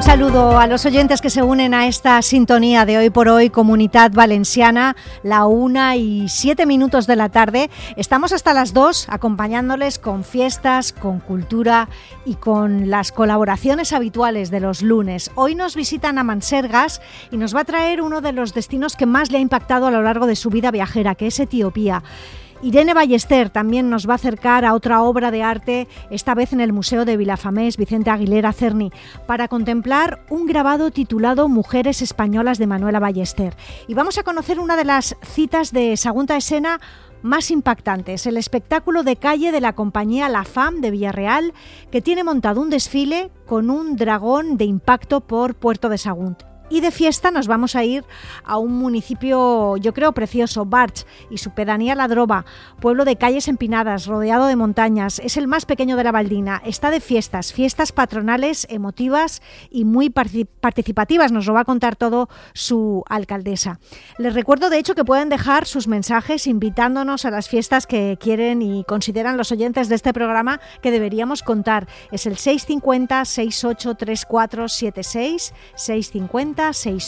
Un saludo a los oyentes que se unen a esta sintonía de Hoy por Hoy, Comunitat Valenciana, la 1:07 de la tarde. Estamos hasta las 2 acompañándoles con fiestas, con cultura y con las colaboraciones habituales de los lunes. Hoy nos visitan a Mansergas y nos va a traer uno de los destinos que más le ha impactado a lo largo de su vida viajera, que es Etiopía. Irene Ballester también nos va a acercar a otra obra de arte, esta vez en el Museo de Vilafamés Vicente Aguilera Cerny, para contemplar un grabado titulado Mujeres Españolas de Manuela Ballester. Y vamos a conocer una de las citas de Segunda Escena más impactantes, el espectáculo de calle de la compañía La Fam de Villarreal, que tiene montado un desfile con un dragón de impacto por Puerto de Sagunt. Y de fiesta nos vamos a ir a un municipio, yo creo, precioso, Barx, y su pedanía La Droba, pueblo de calles empinadas, rodeado de montañas. Es el más pequeño de la Valdina. Está de fiestas patronales, emotivas y muy participativas. Nos lo va a contar todo su alcaldesa. Les recuerdo, de hecho, que pueden dejar sus mensajes invitándonos a las fiestas que quieren y consideran los oyentes de este programa que deberíamos contar. Es el 650 683476, 650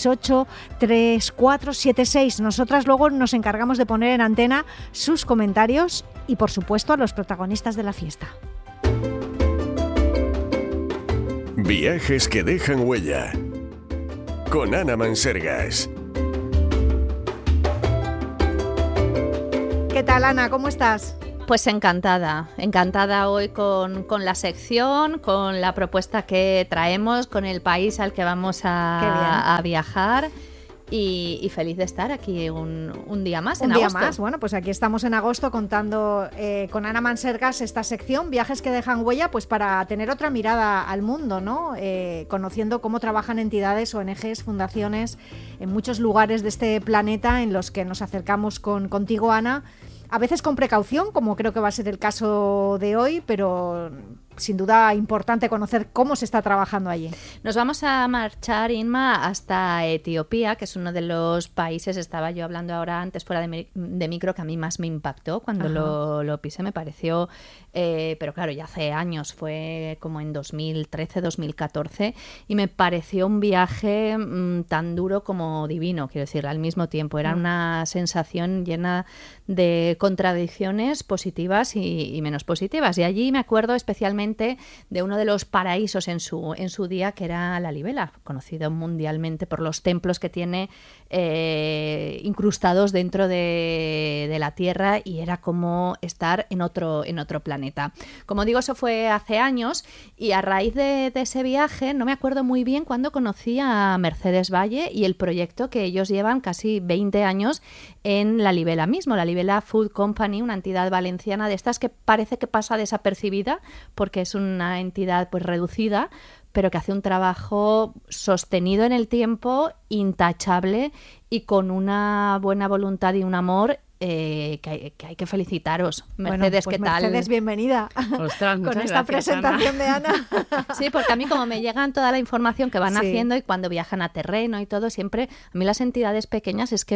683476. Nosotras luego nos encargamos de poner en antena sus comentarios y, por supuesto, a los protagonistas de la fiesta. Viajes que dejan huella. Con Ana Mansergas. ¿Qué tal, Ana? ¿Cómo estás? Pues encantada hoy con la sección, con la propuesta que traemos, con el país al que vamos a viajar y feliz de estar aquí un día más en agosto. Bueno, pues aquí estamos en agosto contando con Ana Mansergas esta sección, Viajes que dejan huella, pues para tener otra mirada al mundo, ¿no? Conociendo cómo trabajan entidades, ONGs, fundaciones en muchos lugares de este planeta en los que nos acercamos contigo, Ana. A veces con precaución, como creo que va a ser el caso de hoy, pero sin duda importante conocer cómo se está trabajando allí. Nos vamos a marchar, Inma, hasta Etiopía, que es uno de los países, estaba yo hablando ahora antes fuera de micro, que a mí más me impactó cuando lo pisé, me pareció, pero claro, ya hace años, fue como en 2013, 2014, y me pareció un viaje tan duro como divino, quiero decir, al mismo tiempo. Era una sensación llena de contradicciones positivas y menos positivas. Y allí me acuerdo especialmente de uno de los paraísos en su día, que era Lalibela, conocido mundialmente por los templos que tiene incrustados dentro de la Tierra, y era como estar en otro planeta. Como digo, eso fue hace años, y a raíz de ese viaje, no me acuerdo muy bien cuándo conocí a Mercedes Valle y el proyecto que ellos llevan casi 20 años en Lalibela mismo, Lalibela Food Company, una entidad valenciana de estas que parece que pasa desapercibida porque es una entidad pues reducida, pero que hace un trabajo sostenido en el tiempo, intachable y con una buena voluntad y un amor que hay que felicitaros. Mercedes, pues ¿qué tal? Mercedes, bienvenida. Ostras, con esta gracias, presentación Ana. de Ana. Sí, porque a mí como me llegan toda la información que van haciendo y cuando viajan a terreno y todo, siempre a mí las entidades pequeñas es que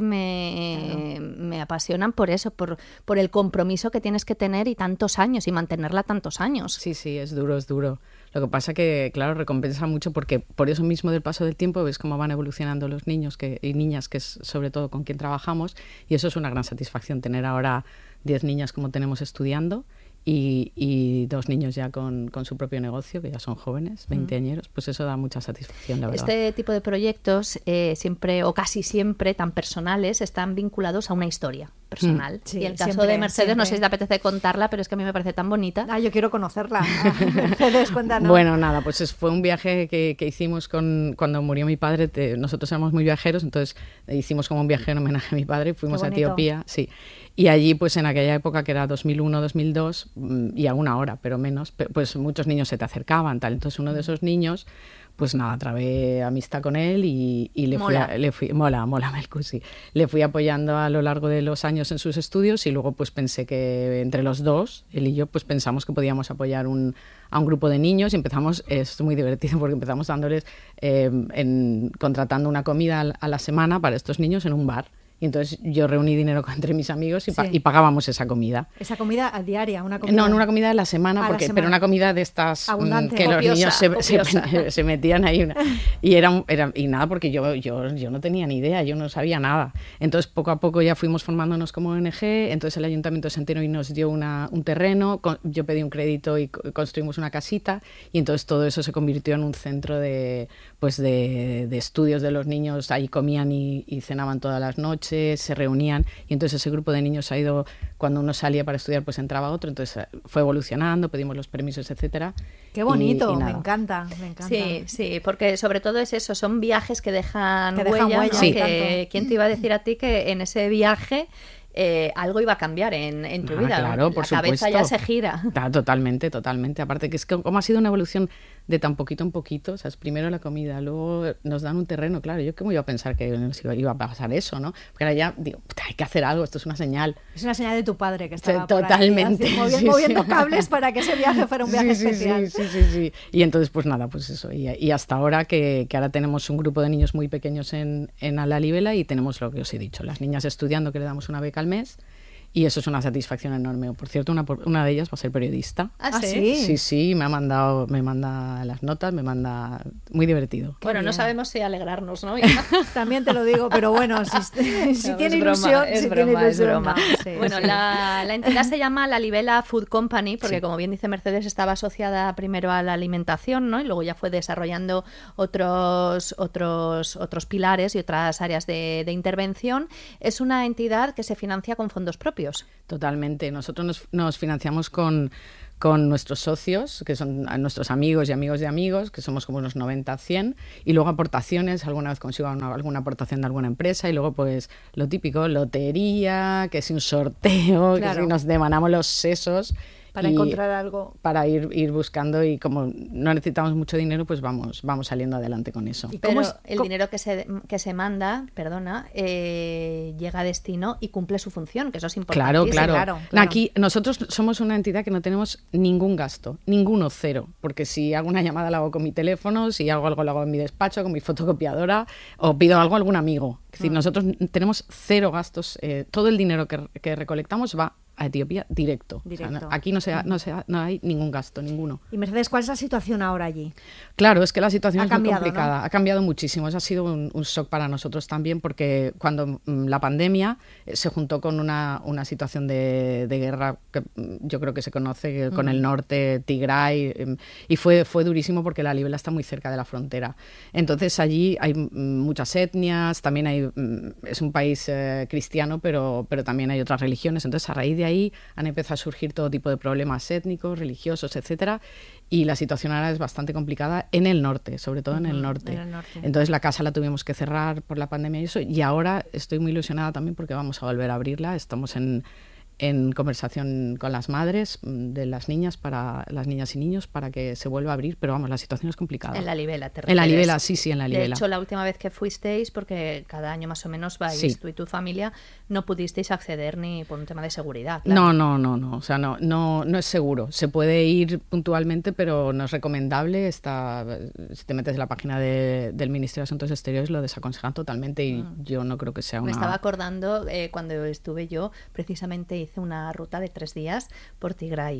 me apasionan por eso, por el compromiso que tienes que tener y tantos años y mantenerla tantos años. Sí, es duro. Lo que pasa que, claro, recompensa mucho porque por eso mismo del paso del tiempo ves cómo van evolucionando los niños y niñas, que es sobre todo con quien trabajamos, y eso es una gran satisfacción, tener ahora 10 niñas como tenemos estudiando y 2 niños ya con su propio negocio, que ya son jóvenes, 20añeros, pues eso da mucha satisfacción, la verdad. Este tipo de proyectos siempre o casi siempre tan personales están vinculados a una historia personal. Sí, y el caso de Mercedes, no sé si te apetece contarla, pero es que a mí me parece tan bonita. Yo quiero conocerla. Mercedes, cuéntanos. Bueno, nada, pues fue un viaje que hicimos cuando murió mi padre. Nosotros éramos muy viajeros, entonces hicimos como un viaje en homenaje a mi padre, fuimos a Etiopía, sí. Y allí, pues en aquella época, que era 2001, 2002, y aún ahora, pero menos, pues muchos niños se te acercaban, tal. Entonces uno de esos niños, pues nada, trabé amistad con él y mola Melcu, sí. Le fui apoyando a lo largo de los años en sus estudios, y luego pues pensé que entre los dos, él y yo, pues pensamos que podíamos apoyar a un grupo de niños, y empezamos, es muy divertido porque empezamos dándoles, contratando una comida a la semana para estos niños en un bar. Y entonces yo reuní dinero entre mis amigos y pagábamos esa comida. ¿Esa comida diaria? Una comida... No, una comida de la semana, pero una comida de estas abundante, que copiosa, los niños se metían ahí. Y nada, porque yo no tenía ni idea, yo no sabía nada. Entonces poco a poco ya fuimos formándonos como ONG, entonces el Ayuntamiento de Senteno nos dio un terreno, yo pedí un crédito y construimos una casita, y entonces todo eso se convirtió en un centro de estudios de los niños. Ahí comían y cenaban todas las noches, se reunían, y entonces ese grupo de niños ha ido, cuando uno salía para estudiar pues entraba otro, entonces fue evolucionando, pedimos los permisos, etcétera. Qué bonito, me encanta. Sí, porque sobre todo es eso, son viajes que dejan huella. Sí. ¿Quién te iba a decir a ti que en ese viaje algo iba a cambiar en tu vida? Claro, por supuesto. La cabeza ya se gira. Totalmente. Aparte que es que como ha sido una evolución de tan poquito en poquito, o sea, es primero la comida, luego nos dan un terreno, claro, yo cómo iba a pensar que iba a pasar eso, ¿no? Porque ahora ya digo, hay que hacer algo, esto es una señal. Es una señal de tu padre que estaba totalmente por ahí, moviendo cables para que ese viaje fuera un viaje especial. Sí. Y entonces, pues nada, pues eso. Y hasta ahora que ahora tenemos un grupo de niños muy pequeños en La Libela, y tenemos lo que os he dicho, las niñas estudiando, que le damos una beca al mes. Y eso es una satisfacción enorme. Por cierto, una de ellas va a ser periodista. ¿Ah, sí? Sí, me manda las notas, muy divertido. Bueno, no sabemos si alegrarnos, ¿no? También te lo digo, pero bueno, si tiene ilusión, es broma. Sí, bueno, la entidad se llama La Libela Food Company, porque como bien dice Mercedes, estaba asociada primero a la alimentación, ¿no? Y luego ya fue desarrollando otros pilares y otras áreas de intervención. Es una entidad que se financia con fondos propios. Totalmente. Nosotros nos financiamos con nuestros socios, que son nuestros amigos y amigos de amigos, que somos como unos 90-100, y luego aportaciones, alguna vez consigo alguna aportación de alguna empresa, y luego pues lo típico, lotería, que es un sorteo, claro, que si nos demanamos los sesos. Para encontrar algo. Para ir buscando, y como no necesitamos mucho dinero, pues vamos saliendo adelante con eso. Pero el dinero que se manda, llega a destino y cumple su función, que eso es importante. Claro. Aquí nosotros somos una entidad que no tenemos ningún gasto, ninguno, cero, porque si hago una llamada la hago con mi teléfono, si hago algo lo hago en mi despacho, con mi fotocopiadora, o pido algo a algún amigo. Es decir, nosotros tenemos cero gastos, todo el dinero que recolectamos va a Etiopía directo. O sea, aquí no hay ningún gasto, ninguno. Y Mercedes, ¿cuál es la situación ahora allí? Claro, es que la situación es muy complicada, ¿no? Ha cambiado muchísimo. Eso ha sido un shock para nosotros también, porque cuando la pandemia se juntó con una situación de guerra que yo creo que se conoce con el norte, Tigray, y fue durísimo porque La Libela está muy cerca de la frontera. Entonces allí hay muchas etnias, también es un país cristiano, pero también hay otras religiones. Entonces a raíz de ahí han empezado a surgir todo tipo de problemas étnicos, religiosos, etcétera, y la situación ahora es bastante complicada en el norte, sobre todo en el norte. Entonces la casa la tuvimos que cerrar por la pandemia y eso, y ahora estoy muy ilusionada también porque vamos a volver a abrirla. Estamos en conversación con las madres de las niñas y niños para que se vuelva a abrir, pero vamos, la situación es complicada. En La Libela, En La Libela, sí, en La Libela. De hecho, la última vez que fuisteis, porque cada año más o menos vais tú y tu familia, no pudisteis acceder ni por un tema de seguridad. Claro. No, o sea, no es seguro. Se puede ir puntualmente, pero no es recomendable. Si te metes en la página del Ministerio de Asuntos Exteriores, lo desaconsejan totalmente, y yo no creo que sea una... Me estaba acordando cuando estuve yo, precisamente hice una ruta de 3 días por Tigray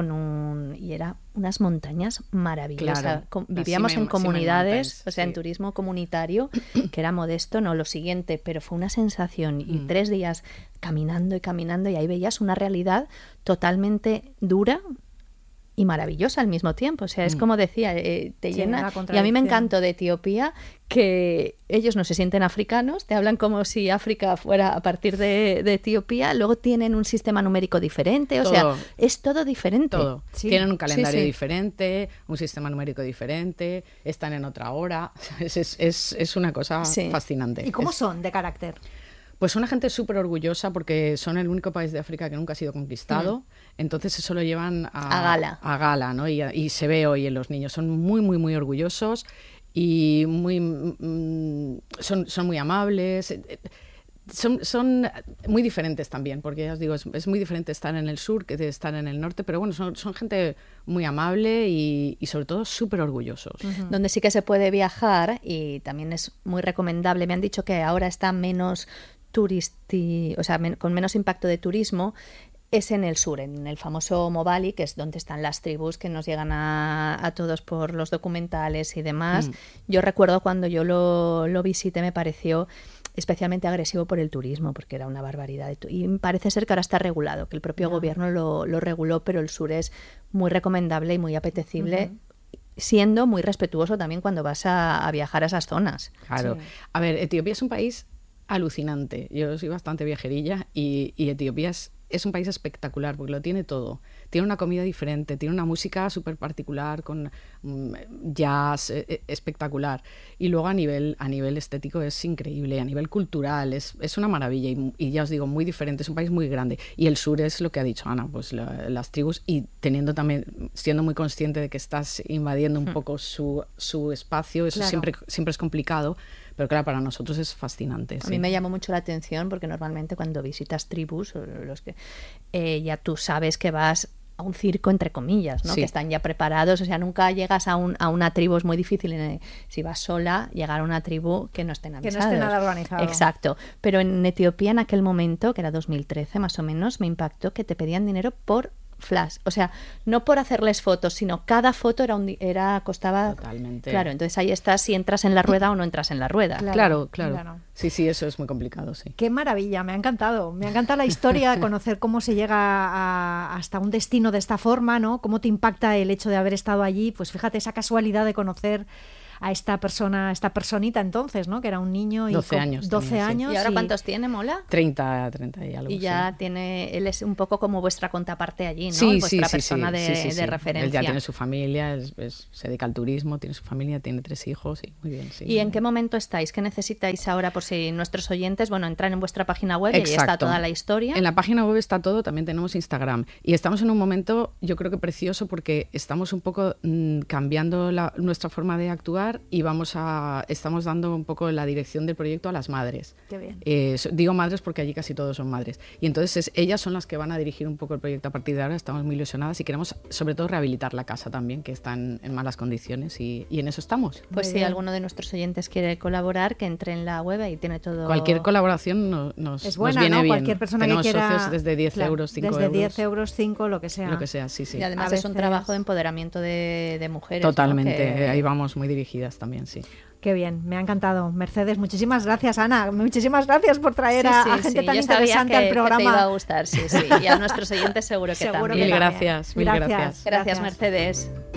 y era unas montañas maravillosas. Claro. Vivíamos en comunidades, en turismo comunitario, que era modesto, no lo siguiente, pero fue una sensación, y 3 días caminando, y ahí veías una realidad totalmente dura y maravillosa al mismo tiempo. O sea, es como decía, te llena. Y a mí me encantó de Etiopía que ellos no se sienten africanos, te hablan como si África fuera a partir de Etiopía, luego tienen un sistema numérico diferente, sea, es todo diferente. Todo. Sí. Tienen un calendario diferente, un sistema numérico diferente, están en otra hora. Es una cosa fascinante. ¿Y cómo son de carácter? Pues son una gente súper orgullosa porque son el único país de África que nunca ha sido conquistado, entonces eso lo llevan a gala, ¿no? Y se ve hoy en los niños, son muy, muy, muy orgullosos y son muy amables. Son muy diferentes también, porque ya os digo, es muy diferente estar en el sur que estar en el norte, pero bueno, son gente muy amable y sobre todo súper orgullosos. Donde sí que se puede viajar, y también es muy recomendable, me han dicho que ahora está menos con menos impacto de turismo, es en el sur, en el famoso Movali, que es donde están las tribus que nos llegan a todos por los documentales y demás. Yo recuerdo cuando yo lo visité, me pareció especialmente agresivo por el turismo, porque era una barbaridad. Y parece ser que ahora está regulado, que el propio gobierno lo reguló, pero el sur es muy recomendable y muy apetecible, siendo muy respetuoso también cuando vas a viajar a esas zonas. Claro. Sí. A ver, Etiopía es un país alucinante. Yo soy bastante viajerilla y Etiopía es un país espectacular porque lo tiene todo. Tiene una comida diferente, tiene una música súper particular con jazz espectacular. Y luego a nivel estético es increíble, a nivel cultural es una maravilla y ya os digo, muy diferente, es un país muy grande. Y el sur es lo que ha dicho Ana, pues las tribus y siendo muy consciente de que estás invadiendo un poco su espacio, eso siempre es complicado. Pero claro, para nosotros es fascinante. A mí me llamó mucho la atención porque normalmente cuando visitas tribus, ya tú sabes que vas a un circo, entre comillas, ¿no? Que están ya preparados, o sea, nunca llegas a una tribu, es muy difícil si vas sola, llegar a una tribu que no estén avisados. Que no esté nada organizado. Exacto, pero en Etiopía en aquel momento, que era 2013 más o menos, me impactó que te pedían dinero por flash, o sea, no por hacerles fotos, sino cada foto costaba. Totalmente. Claro, entonces ahí estás si entras en la rueda o no entras en la rueda. Claro. Sí, eso es muy complicado, sí. Qué maravilla, me ha encantado. Me ha encantado la historia, conocer cómo se llega hasta un destino de esta forma, ¿no? Cómo te impacta el hecho de haber estado allí. Pues fíjate, esa casualidad de conocer a esta personita entonces, ¿no? Que era un niño. 12 años. 12 años. ¿Y ahora cuántos tiene, Mola? 30 y algo. Y ya él es un poco como vuestra contraparte allí, ¿no? Sí, vuestra persona de referencia. Él ya tiene su familia, se dedica al turismo, tiene su familia, tiene 3 hijos, y muy bien. Sí, ¿Y en qué momento estáis? ¿Qué necesitáis ahora por si nuestros oyentes, entran en vuestra página web? Exacto. Y ahí está toda la historia? En la página web está todo, también tenemos Instagram. Y estamos en un momento, yo creo que precioso, porque estamos un poco cambiando nuestra forma de actuar y estamos dando un poco la dirección del proyecto a las madres. Qué bien. Digo madres porque allí casi todos son madres. Y entonces ellas son las que van a dirigir un poco el proyecto a partir de ahora. Estamos muy ilusionadas y queremos sobre todo rehabilitar la casa también, que está en malas condiciones y en eso estamos. Pues si alguno de nuestros oyentes quiere colaborar, que entre en la web y tiene todo. Cualquier colaboración nos viene bien. Cualquier persona Tenemos que quiera, socios desde 10 euros, 5 desde euros. Desde 10 euros, 5, lo que sea. Lo que sea, sí. Y además es un trabajo de empoderamiento de mujeres. Totalmente, ¿no? ahí vamos muy dirigidas también, sí. Qué bien, me ha encantado. Mercedes, muchísimas gracias, Ana. Muchísimas gracias por traer a gente tan interesante al programa. Que te iba a gustar, sí. Y a nuestros oyentes seguro que también. Mil gracias. Gracias, Mercedes.